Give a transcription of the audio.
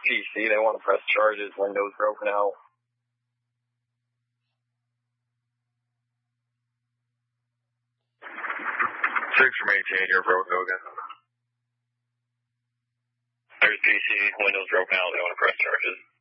PC, they want to press charges, windows broken out. 6 from 18, you're broke, Hogan. There's PC, windows broken out, they want to press charges.